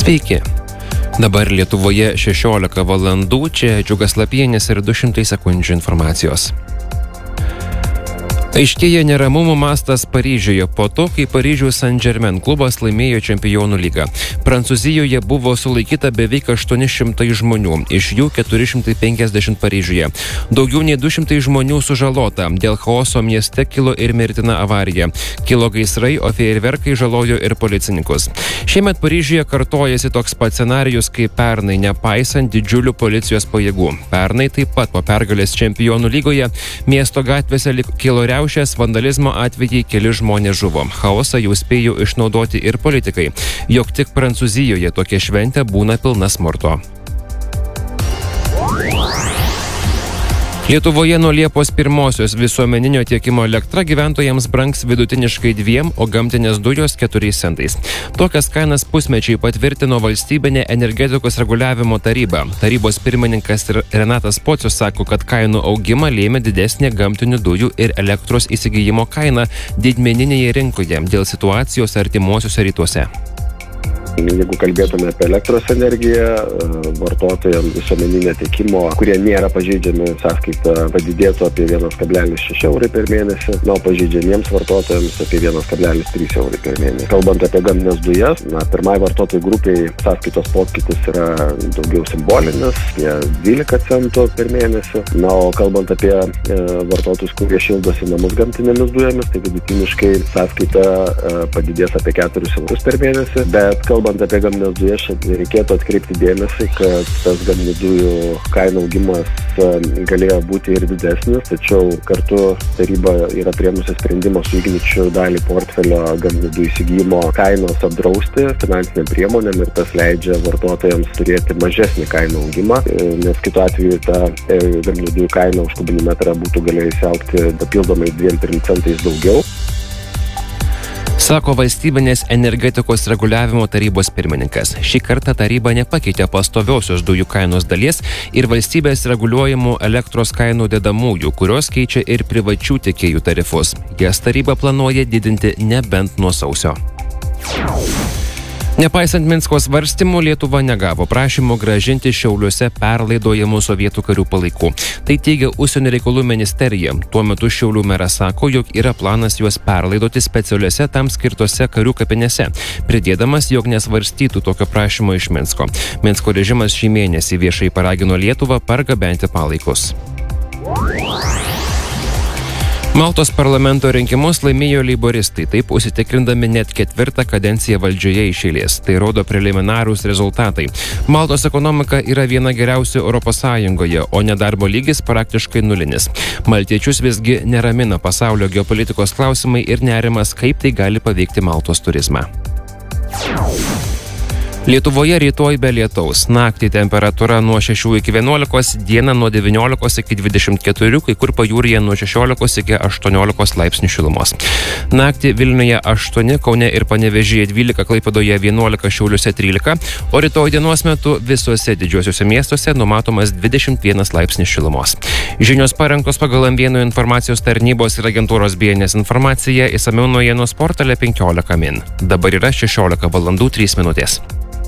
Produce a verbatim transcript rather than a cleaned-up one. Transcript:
Sveiki. Dabar Lietuvoje šešiolika valandų, čia Džiugas Lapienis ir du šimtai sekundžių informacijos. Aiškėja neramumų mastas Paryžiuje po to, kai Paryžiaus Saint-Germain klubas laimėjo Čempionų lygą. Prancūzijoje buvo sulaikyta beveik aštuoni šimtai žmonių, iš jų keturi šimtai penkiasdešimt Paryžiuje. Daugiau nei du šimtai žmonių sužalota. Dėl chaoso mieste kilo ir mirtina avarija. Kilo gaisrai, o fejerverkai žalojo ir policininkus. Šiemet Paryžiuje kartojasi toks pats scenarijus kaip pernai, nepaisant didžiulių policijos pajėgų. Pernai taip pat po pergalės Čempionų lygoje miesto gatvėse kilo riaušės. Šias vandalizmo atvejai keli žmonės žuvo. Chaosą jau spėjo išnaudoti ir politikai, jog tik Prancūzijoje tokia šventė būna pilna smurto. Lietuvoje nuo Liepos pirmosios visuomeninio tiekimo elektra gyventojams brangs vidutiniškai dviem, o gamtinės dujos keturiais centais. Tokias kainas pusmečiai patvirtino Valstybinė energetikos reguliavimo taryba. Tarybos pirmininkas Renatas Pocius sako, kad kainų augimą lėmė didesnė gamtinių dujų ir elektros įsigijimo kaina didmeninėje rinkoje dėl situacijos artimuosiuose rytuose. Jeigu kalbėtume apie elektros energiją, vartotojams visuomeninio tiekimo, kurie nėra pažeidžiami, sąskaita padidėtų apie vienas kablelis šeši eurai per mėnesį, na, pažeidžiamiems vartotojams apie vienas kablelis trys eurai per mėnesį. Kalbant apie gamtines dujas, na, pirmai vartotojų grupiai sąskaitos pokytis yra daugiau simbolinis, apie dvylika centų per mėnesį. Na, o kalbant apie e, vartotojus, kurie šildosi namus gamtinėmis dujomis, tai vidutiniškai sąskaita e, padidės apie keturis eurus per mėnesį, bet kalbant apie gamtines dujas, reikėtų atkreipti dėmesį, kad tas gamtinių dujų kainų augimas galėjo būti ir didesnis, tačiau kartu taryba yra priėmusi sprendimą su Igničiu dalį portfelio gamtinių dujų įsigijimo kainos apdrausti finansinėm priemonėm ir tas leidžia vartotojams turėti mažesnį kainų augimą, nes kitu atveju ta gamtinių dujų kaina už kubinį metrą būtų galėjusi augti papildomai dviem trim centais daugiau. Sako Valstybinės energetikos reguliavimo tarybos pirmininkas. Šį kartą taryba nepakeitė pastoviosios dujų kainos dalies ir valstybės reguliuojamų elektros kainų dedamųjų, kurios keičia ir privačių tiekėjų tarifus. Jas taryba planuoja didinti nebent nuo sausio. Nepaisant Minsko svarstymų, Lietuva negavo prašymų grąžinti Šiauliuose perlaidojamų sovietų karių palaikų. Tai teigia Užsienio reikalų ministerija. Tuo metu Šiaulių meras sako, jog yra planas juos perlaidoti specialiuose tam skirtose karių kapinėse, pridėdamas, jog nesvarstytų tokio prašymo iš Minsko. Minsko režimas šį mėnesį viešai paragino Lietuvą pargabenti palaikus. Maltos parlamento rinkimus laimėjo leiboristai, taip užsitikrindami net ketvirtą kadenciją valdžioje iš eilės. Tai rodo preliminarūs rezultatai. Maltos ekonomika yra viena geriausių Europos Sąjungoje, o nedarbo lygis praktiškai nulinis. Maltiečius visgi neramina pasaulio geopolitikos klausimai ir nerimas, kaip tai gali paveikti Maltos turizmą. Lietuvoje rytoj be lietaus. Naktį temperatūra nuo šešių iki vienuolikos, dieną nuo devyniolikos iki dvidešimt keturių, kai kur pajūryje nuo šešiolikos iki aštuoniolikos laipsnių šilumos. Naktį Vilniuje aštuoni, Kaune ir Panevėžyje dvylika, Klaipėdoje vienuolika, Šiauliuose trylika, o rytoj dienos metu visuose didžiuosiuose miestuose numatomas dvidešimt vienas laipsnis šilumos. Žinios parengtos pagal M vienas informacijos tarnybos ir agentūros B N S informacija, išsamiau naujienos portale penkiolika min. Dabar yra šešiolika valandų trys minutės.